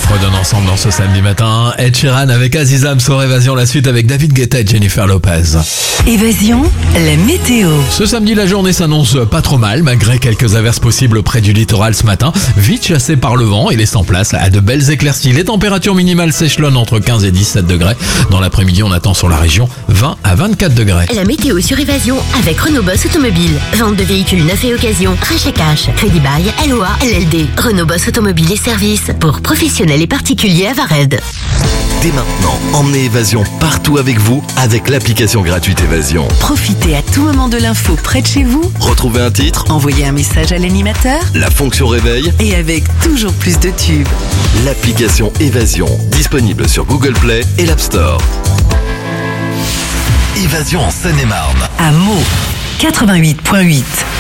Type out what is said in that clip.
fredonne ensemble dans ce samedi matin. Ed Sheeran avec Azizam sur Évasion, la suite avec David Guetta et Jennifer Lopez. Évasion, la météo. Ce samedi, la journée s'annonce pas trop mal, malgré quelques averses possibles près du littoral ce matin. Vite chassé par le vent, il laisse en place à de belles éclaircies. Les températures minimales s'échelonnent entre 15 et 17 degrés. Dans l'après-midi, on attend sur la région 20 à 24 degrés. La météo sur Évasion avec Renault Boss Automobile. Vente de véhicules neufs et occasion. Rachat cash, crédit bail, LOA, LLD. Renault Boss Automobile et services pour professionnels et particuliers à Vared. Dès maintenant, emmenez Évasion partout avec vous avec l'application gratuite Évasion. Profitez à tout moment de l'info près de chez vous. Retrouvez un titre, Envoyez un message à l'animateur. la fonction réveil, Et avec toujours plus de tubes. l'application Évasion, disponible sur Google Play et l'App Store. Évasion en Seine-et-Marne. À Meaux, 88.8.